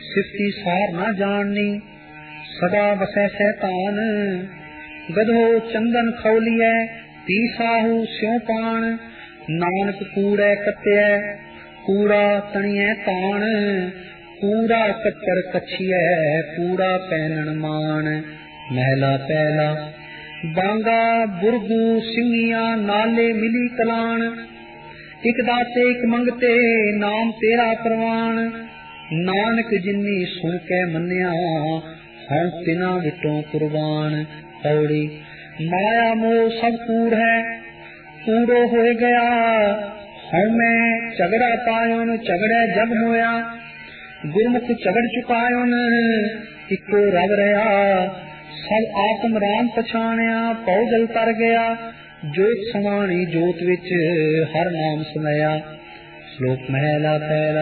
सिफती सार ना जाननी सदा वसै शैतान। गधो चंदन खौलिए ती साहू स्यों पान। नानक कूड़े कत्ते कूड़ा तणिए तान। कूड़ा कच्चर कछिए कूड़ा पैनन मान। महला पहला। बांगा बुरगू सिंगिया नाले मिली कलान। एक दाते एक मंगते नाम तेरा प्रवान। नानक जिन्नी सुन के मन्या हम तिना विटों कुर्बान। पौड़ी माया मोह सब कूड़ है कूड़ो हो गया। हमें झगड़ा पायोन झगड़े जग होया। गुरमुख झगड़ चुकायोन इको रब रहा। सब आत्म राम पछाणिया पौ जल तर गया। जोत समानी जोत विच हर नाम सुनाया। श्लोक महला पहला।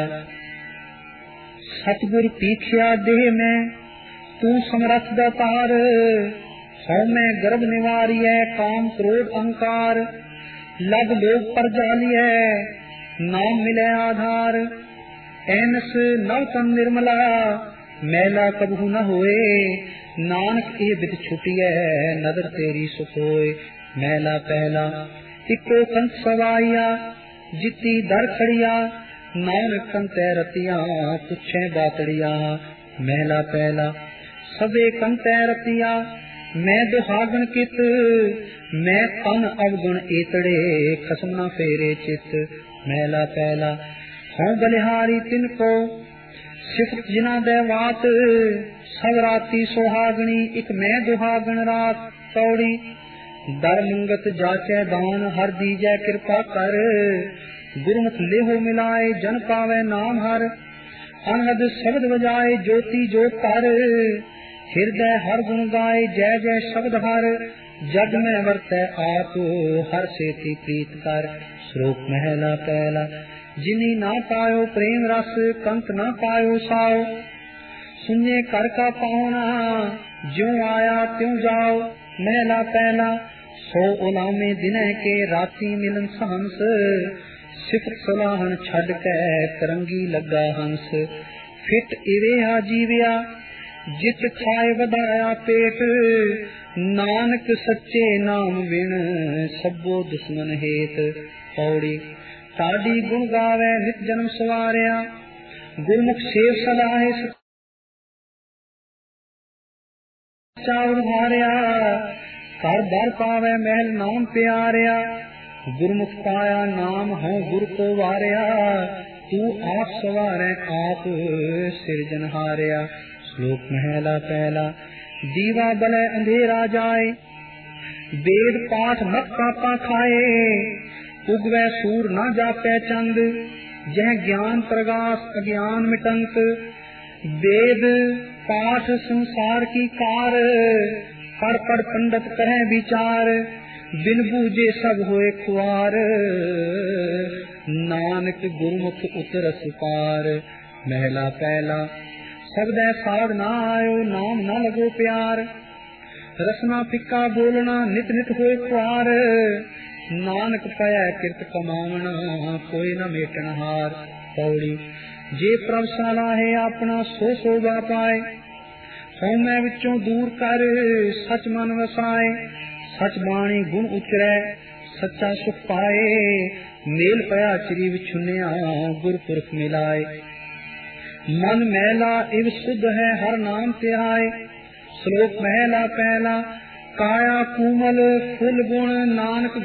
सतगुर पीखिया देह में तू समरथ दातार। हौ में गर्भ निवारिय काम क्रोध अहंकार। लग लोग पर जालिय नाम मिले आधार। ऐनस नव तन निर्मला मैला कबहू न होए। नानक ये बिद छुटिए नदर तेरी सुख होए। मैला पहला। इको कंत सवाइया जिती दर खड़िया। नानक कंते रतिया पुछे बातड़िया। मैला पहला। सबे कंते रतिया मैं दुहागन कित। मैं तन अवगुण एतड़े खसम न फेरे चित। मैला पहला। हूँ बलिहारी तिनको सिफत जिना दे वात। सब राती सुहागनी एक मैं दुहागन रात। तौड़ी दर मंगत जाचे दान हर दीजै कृपा कर। गुरमुख लेहो मिलाए जन पावे नाम हर। अनहद शब्द बजाए ज्योति जोत कर। हृदय हर गुण गाए जय जय शब्द हर। जग में वर्तै आप हर सेती प्रीत कर। श्लोक महला पहला। जिनी ना पायो प्रेम रस कंत ना पायो साओ। सुने कर का पाहुना ज्यों आया त्यों जाओ। महला पहला। सो उलामे दिन के राती मिलन सहंस। सिफत सलाहन छड़ के करंगी लगा हंस। फिट इवे जीविया जित खाए वधाया पेट। नानक सच्चे नाम बिन सबो दुश्मन हेत। पौड़ी ताड़ी गुण गावे नित जन्म सवारिया। गुरमुख सेव सलाहे चाउर हारिया। कर दर पावे महल नाम प्यारिया। गुरमुख पाया नाम हो गुर को वारिया। तू आप सवारे आप सिरजन हारिया। श्लोक महला पहला। दीवा बले अंधेरा जाए वेद पाठ मत पापा खाए। उगवे सूर न जापे चंद जह ज्ञान प्रगास अज्ञान मिटंक। वेद पाठ संसार की कार पढ़ पढ़ पंडित करें विचार। बिन बूझे सब होए खुआर। नानक गुरमुख उतरस पार। महला पहला। शब्द साध ना आयो नाम न लगो प्यार। रसना फिक्का बोलना नित नित होए खुआर। नानक पाया किरत कमावना कोई न मेटन हार। पौड़ी जे प्रभशाला है अपना सो शोभा पाए। हौमे विचों दूर कर सच मन वसाए। सच बाणी गुण उचरै सच्चा सुख पाए। मेल पया चरी विछुनिया गुरपुरख मिलाए। मन मैला इव शुद्ध है हर नाम त्याय। श्लोक महला पहला। काया कुमल फुल गुण नानक